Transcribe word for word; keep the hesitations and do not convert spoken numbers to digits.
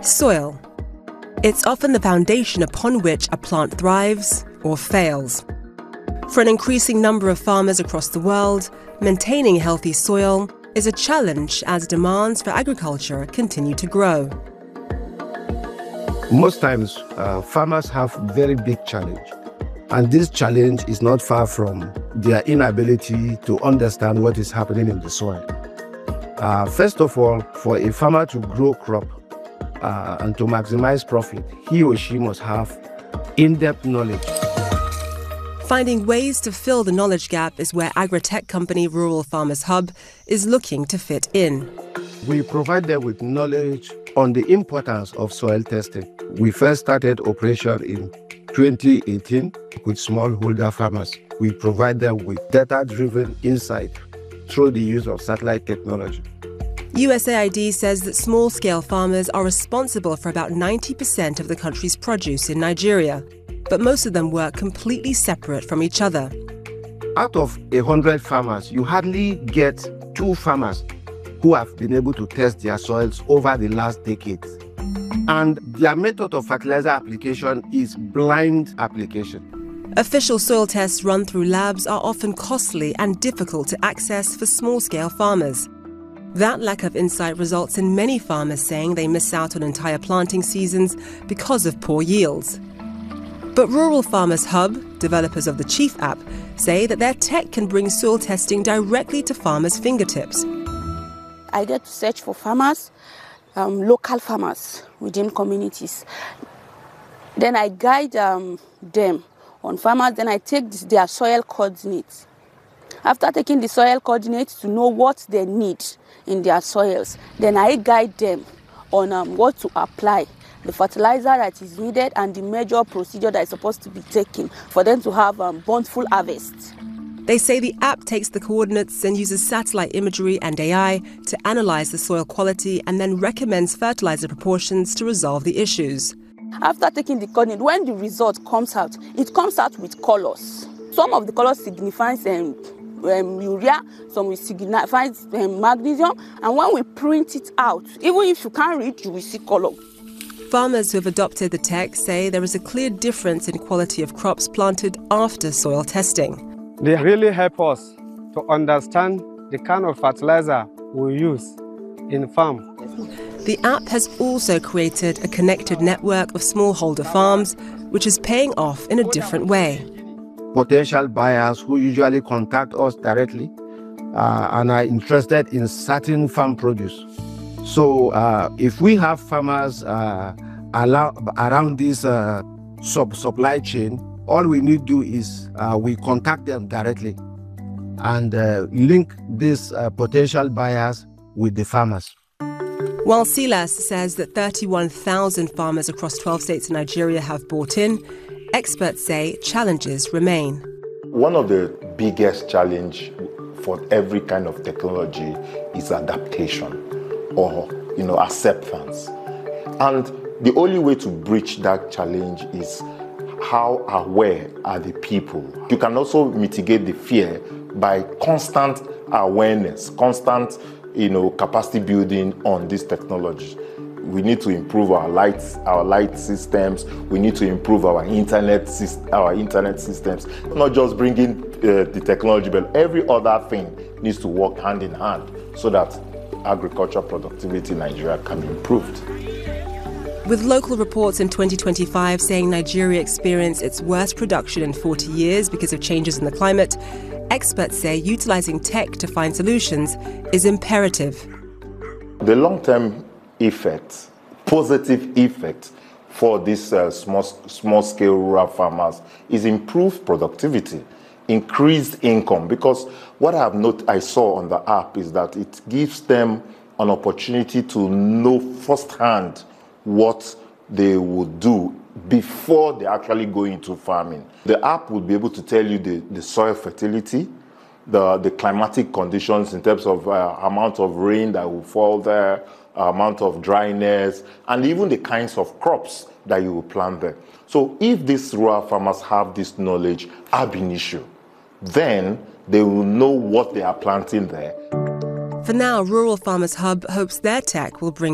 Soil. It's often the foundation upon which a plant thrives or fails. For an increasing number of farmers across the world, maintaining healthy soil is a challenge as demands for agriculture continue to grow. Most times, uh, farmers have very big challenge. And this challenge is not far from their inability to understand what is happening in the soil. Uh, first of all, for a farmer to grow crop uh, and to maximize profit, he or she must have in-depth knowledge. Finding ways to fill the knowledge gap is where agri-tech company Rural Farmers Hub is looking to fit in. We provide them with knowledge on the importance of soil testing. We first started operation in twenty eighteen with smallholder farmers. We provide them with data-driven insight through the use of satellite technology. U S A I D says that small-scale farmers are responsible for about ninety percent of the country's produce in Nigeria, but most of them work completely separate from each other. Out of one hundred farmers, you hardly get two farmers who have been able to test their soils over the last decade. And their method of fertilizer application is blind application. Official soil tests run through labs are often costly and difficult to access for small-scale farmers. That lack of insight results in many farmers saying they miss out on entire planting seasons because of poor yields. But Rural Farmers Hub, developers of the Chief app, say that their tech can bring soil testing directly to farmers' fingertips. I get to search for farmers, um, local farmers within communities. Then I guide um, them on farmers, then I take this, their soil coordinates. After taking the soil coordinates to know what they need in their soils, then I guide them on um, what to apply, the fertilizer that is needed and the major procedure that is supposed to be taken for them to have um, bountiful harvest. They say the app takes the coordinates and uses satellite imagery and A I to analyze the soil quality and then recommends fertilizer proportions to resolve the issues. After taking the coordinate, when the result comes out, it comes out with colors. Some of the colors signifies um, um, urea, some will signify um, magnesium, and when we print it out, even if you can't read, you will see color. Farmers who have adopted the tech say there is a clear difference in quality of crops planted after soil testing. They really help us to understand the kind of fertilizer we use in farm. The app has also created a connected network of smallholder farms, which is paying off in a different way. Potential buyers who usually contact us directly uh, and are interested in certain farm produce. So uh, if we have farmers uh, allow, around this uh, sub supply chain, all we need to do is uh, we contact them directly and uh, link these uh, potential buyers with the farmers. While Silas says that thirty-one thousand farmers across twelve states in Nigeria have bought in, experts say challenges remain. One of the biggest challenges for every kind of technology is adaptation or, you know, acceptance. And the only way to breach that challenge is how aware are the people. You can also mitigate the fear by constant awareness, constant, you know, capacity building on this technology. We need to improve our lights, our light systems. We need to improve our internet, our internet systems. Not just bringing uh, the technology, but every other thing needs to work hand in hand so that agricultural productivity in Nigeria can be improved. With local reports in twenty twenty-five saying Nigeria experienced its worst production in forty years because of changes in the climate, experts say utilizing tech to find solutions is imperative. The long-term effect, positive effect for these uh, small, small-scale rural farmers is improved productivity, increased income. Because what I have not, I saw on the app is that it gives them an opportunity to know firsthand what they would do before they actually go into farming. The app will be able to tell you the, the soil fertility, the, the climatic conditions in terms of uh, amount of rain that will fall there, uh, amount of dryness, and even the kinds of crops that you will plant there. So if these rural farmers have this knowledge ab initio, then they will know what they are planting there. For now, Rural Farmers Hub hopes their tech will bring